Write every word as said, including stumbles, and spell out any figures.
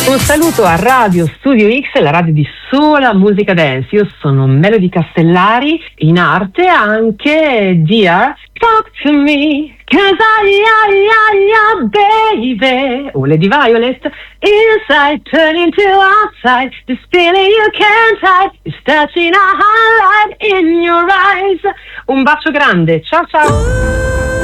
Un saluto a Radio Studio X, la radio di sola musica dance. Io sono Melody Castellari, in arte anche Dear Talk to Me, cause I, I, I, I, baby. O Lady Violet, inside turn into outside, this feeling you can't hide, is touching a highlight in your eyes. Un bacio grande, ciao ciao.